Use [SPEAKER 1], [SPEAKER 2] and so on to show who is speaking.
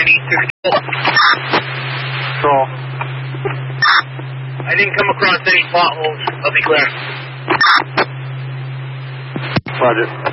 [SPEAKER 1] Control.
[SPEAKER 2] I didn't come across any potholes. I'll be clear.
[SPEAKER 1] Roger.